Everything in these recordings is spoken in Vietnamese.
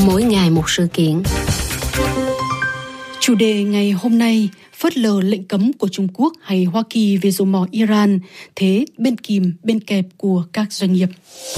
mỗi ngày một sự kiện. Chủ đề ngày hôm nay, phớt lờ lệnh cấm của Trung Quốc hay Hoa Kỳ về dầu mỏ Iran, thế bên kìm bên kẹp của các doanh nghiệp.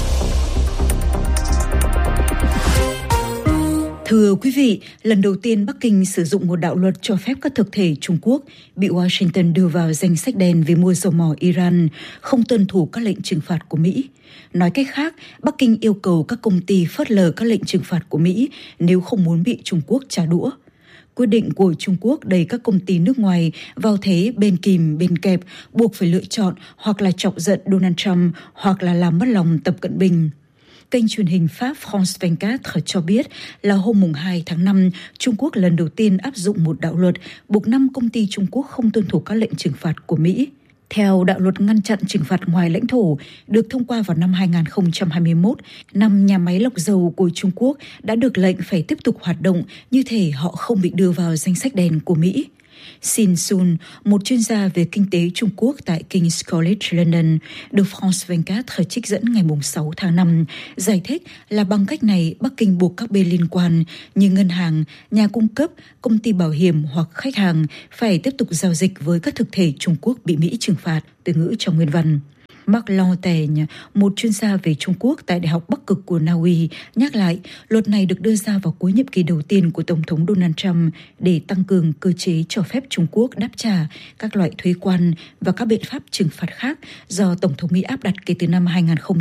Thưa quý vị, lần đầu tiên Bắc Kinh sử dụng một đạo luật cho phép các thực thể Trung Quốc bị Washington đưa vào danh sách đen vì mua dầu mỏ Iran, không tuân thủ các lệnh trừng phạt của Mỹ. Nói cách khác, Bắc Kinh yêu cầu các công ty phớt lờ các lệnh trừng phạt của Mỹ nếu không muốn bị Trung Quốc trả đũa. Quyết định của Trung Quốc đẩy các công ty nước ngoài vào thế bên kìm bên kẹp, buộc phải lựa chọn hoặc là chọc giận Donald Trump hoặc là làm mất lòng Tập Cận Bình. Kênh truyền hình Pháp France 24 cho biết là hôm 2 tháng 5, Trung Quốc lần đầu tiên áp dụng một đạo luật buộc 5 công ty Trung Quốc không tuân thủ các lệnh trừng phạt của Mỹ. Theo đạo luật ngăn chặn trừng phạt ngoài lãnh thổ được thông qua vào năm 2021, 5 nhà máy lọc dầu của Trung Quốc đã được lệnh phải tiếp tục hoạt động như thể họ không bị đưa vào danh sách đen của Mỹ. Xin Sun, một chuyên gia về kinh tế Trung Quốc tại King's College London, được France 24 trích dẫn ngày 6 tháng 5, giải thích là bằng cách này Bắc Kinh buộc các bên liên quan như ngân hàng, nhà cung cấp, công ty bảo hiểm hoặc khách hàng phải tiếp tục giao dịch với các thực thể Trung Quốc bị Mỹ trừng phạt, từ ngữ trong nguyên văn. Marc Lantaigne, một chuyên gia về Trung Quốc tại Đại học Bắc Cực của Na Uy, nhắc lại luật này được đưa ra vào cuối nhiệm kỳ đầu tiên của Tổng thống Donald Trump để tăng cường cơ chế cho phép Trung Quốc đáp trả các loại thuế quan và các biện pháp trừng phạt khác do Tổng thống Mỹ áp đặt kể từ năm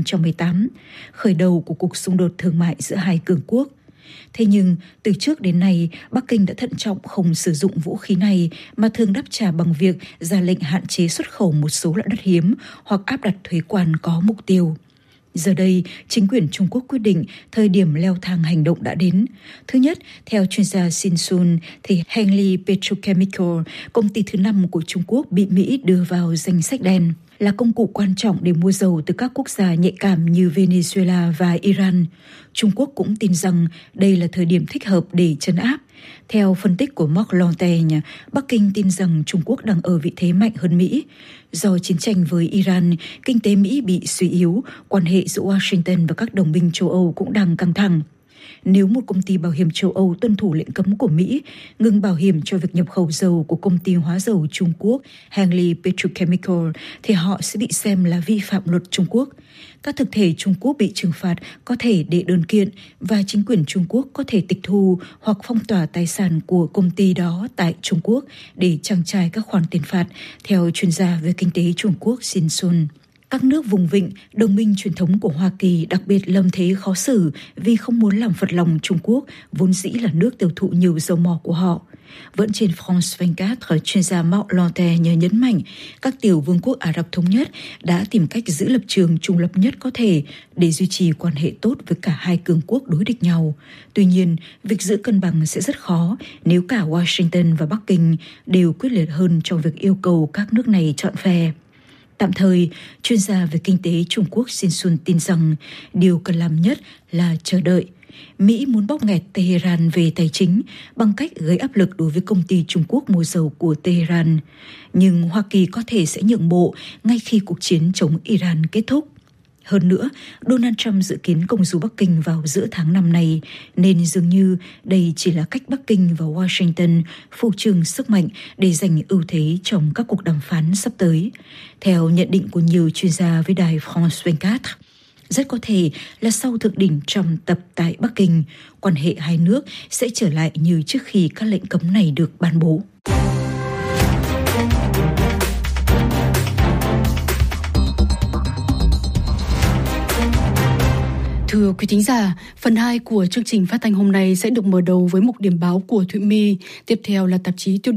2018, khởi đầu của cuộc xung đột thương mại giữa hai cường quốc. Thế nhưng, từ trước đến nay, Bắc Kinh đã thận trọng không sử dụng vũ khí này mà thường đáp trả bằng việc ra lệnh hạn chế xuất khẩu một số loại đất hiếm hoặc áp đặt thuế quan có mục tiêu. Giờ đây, chính quyền Trung Quốc quyết định thời điểm leo thang hành động đã đến. Thứ nhất, theo chuyên gia Xin Sun, thì Hengley Petrochemical, công ty thứ 5 của Trung Quốc bị Mỹ đưa vào danh sách đen, là công cụ quan trọng để mua dầu từ các quốc gia nhạy cảm như Venezuela và Iran. Trung Quốc cũng tin rằng đây là thời điểm thích hợp để trấn áp. Theo phân tích của Marc Lantaigne, Bắc Kinh tin rằng Trung Quốc đang ở vị thế mạnh hơn Mỹ. Do chiến tranh với Iran, kinh tế Mỹ bị suy yếu, quan hệ giữa Washington và các đồng minh châu Âu cũng đang căng thẳng. Nếu một công ty bảo hiểm châu Âu tuân thủ lệnh cấm của Mỹ, ngừng bảo hiểm cho việc nhập khẩu dầu của công ty hóa dầu Trung Quốc Hengley Petrochemical, thì họ sẽ bị xem là vi phạm luật Trung Quốc. Các thực thể Trung Quốc bị trừng phạt có thể đệ đơn kiện và chính quyền Trung Quốc có thể tịch thu hoặc phong tỏa tài sản của công ty đó tại Trung Quốc để trang trải các khoản tiền phạt, theo chuyên gia về kinh tế Trung Quốc Xin Sun. Các nước vùng vịnh, đồng minh truyền thống của Hoa Kỳ đặc biệt lâm thế khó xử vì không muốn làm phật lòng Trung Quốc, vốn dĩ là nước tiêu thụ nhiều dầu mỏ của họ. Vẫn trên France 24, chuyên gia Marc Lantaigne nhấn mạnh các tiểu vương quốc Ả Rập Thống Nhất đã tìm cách giữ lập trường trung lập nhất có thể để duy trì quan hệ tốt với cả hai cường quốc đối địch nhau. Tuy nhiên, việc giữ cân bằng sẽ rất khó nếu cả Washington và Bắc Kinh đều quyết liệt hơn trong việc yêu cầu các nước này chọn phe. Tạm thời, chuyên gia về kinh tế Trung Quốc Xin Sun tin rằng điều cần làm nhất là chờ đợi. Mỹ muốn bóp nghẹt Tehran về tài chính bằng cách gây áp lực đối với công ty Trung Quốc mua dầu của Tehran. Nhưng Hoa Kỳ có thể sẽ nhượng bộ ngay khi cuộc chiến chống Iran kết thúc. Hơn nữa, Donald Trump dự kiến công du Bắc Kinh vào giữa tháng 5 này, nên dường như đây chỉ là cách Bắc Kinh và Washington phô trương sức mạnh để giành ưu thế trong các cuộc đàm phán sắp tới. Theo nhận định của nhiều chuyên gia với đài France 24, rất có thể là sau thượng đỉnh Trump tập tại Bắc Kinh, quan hệ hai nước sẽ trở lại như trước khi các lệnh cấm này được ban bố. Thưa quý thính giả, phần 2 của chương trình phát thanh hôm nay sẽ được mở đầu với mục điểm báo của Thụy My, tiếp theo là tạp chí tiêu